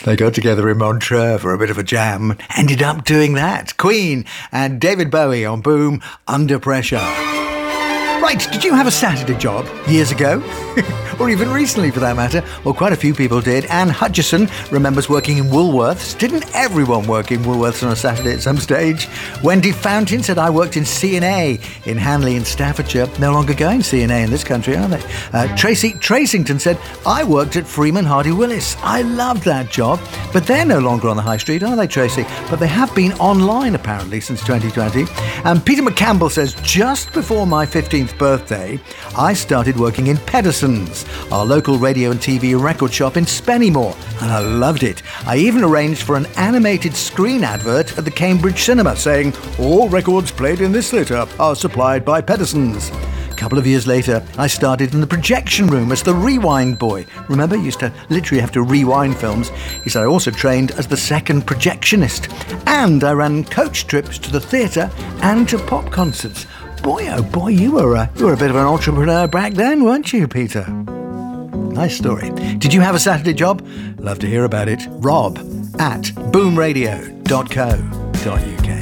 They got together in Montreux for a bit of a jam and ended up doing that. Queen and David Bowie on Boom, Under Pressure. Right, did you have a Saturday job years ago? Or even recently, for that matter? Well, quite a few people did. Anne Hutchison remembers working in Woolworths. Didn't everyone work in Woolworths on a Saturday at some stage? Wendy Fountain said, I worked in C&A in Hanley in Staffordshire. No longer going C&A in this country, are they? Tracy Tracington said, I worked at Freeman Hardy Willis. I loved that job. But they're no longer on the high street, are they, Tracy? But they have been online, apparently, since 2020. And Peter McCampbell says, just before my 15th birthday, I started working in Pedersen's, our local radio and TV record shop in Spennymoor, and I loved it. I even arranged for an animated screen advert at the Cambridge Cinema saying, all records played in this theatre are supplied by Pedersen's. A couple of years later, I started in the projection room as the rewind boy. Remember, you used to literally have to rewind films. He said I also trained as the second projectionist, and I ran coach trips to the theatre and to pop concerts. Boy, oh boy, you were a bit of an entrepreneur back then, weren't you, Peter? Nice story. Did you have a Saturday job? Love to hear about it. Rob at boomradio.co.uk.